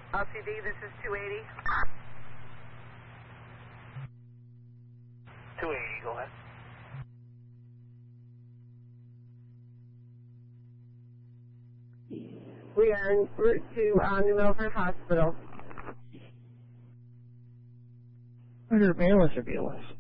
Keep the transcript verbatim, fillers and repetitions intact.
L C D, this is two eighty. two eighty, go ahead. We are en route to uh, New Milford Hospital. Under B L S or B L S?